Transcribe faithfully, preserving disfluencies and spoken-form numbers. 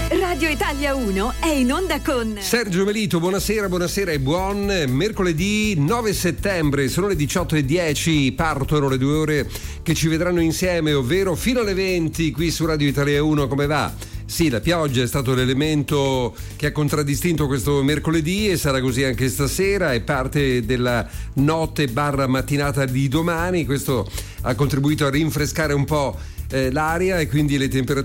Radio Italia uno è in onda con Sergio Melito. Buonasera, buonasera e buon mercoledì nove settembre. Sono le diciotto e dieci, partono le due ore che ci vedranno insieme, ovvero fino alle venti qui su Radio Italia uno. Come va? Sì, la pioggia è stato l'elemento che ha contraddistinto questo mercoledì e sarà così anche stasera, è parte della notte barra mattinata di domani. Questo ha contribuito a rinfrescare un po' eh, l'aria e quindi le temperature